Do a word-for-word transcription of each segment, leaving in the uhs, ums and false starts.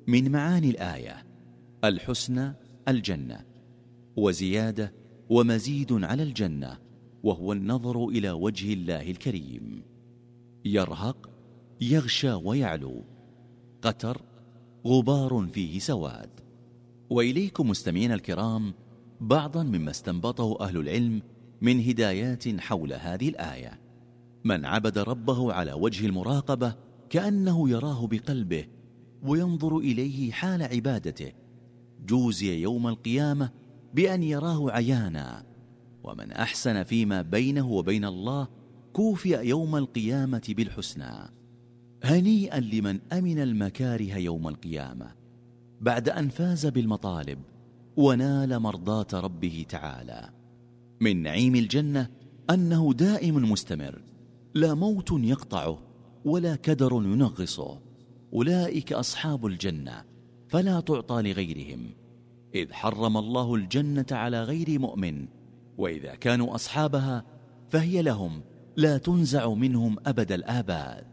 من معاني الآية الحسنى الجنة، وزيادة ومزيد على الجنة، وهو النظر إلى وجه الله الكريم. يرهق يغشى ويعلو، قتر غبار فيه سواد. وإليكم مستمعين الكرام بعضا مما استنبطه أهل العلم من هدايات حول هذه الآية. من عبد ربه على وجه المراقبة كأنه يراه بقلبه وينظر إليه حال عبادته، جوزي يوم القيامة بأن يراه عيانا. ومن أحسن فيما بينه وبين الله كوفئ يوم القيامة بالحسنى. هنيئا لمن أمن المكاره يوم القيامة بعد أن فاز بالمطالب ونال مرضاة ربه تعالى. من نعيم الجنة أنه دائم مستمر، لا موت يقطعه ولا كدر ينغصه. أولئك أصحاب الجنة فلا تعطى لغيرهم، إذ حرم الله الجنة على غير مؤمن، وإذا كانوا أصحابها فهي لهم لا تنزع منهم أبد الآباد.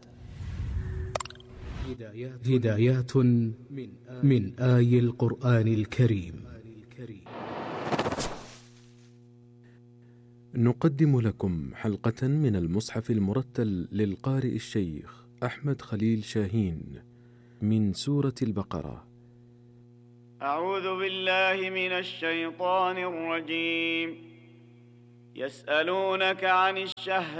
هدايات من آي القرآن الكريم. نقدم لكم حلقة من المصحف المرتل للقارئ الشيخ أحمد خليل شاهين من سورة البقرة. أعوذ بالله من الشيطان الرجيم. يسألونك عن الشهر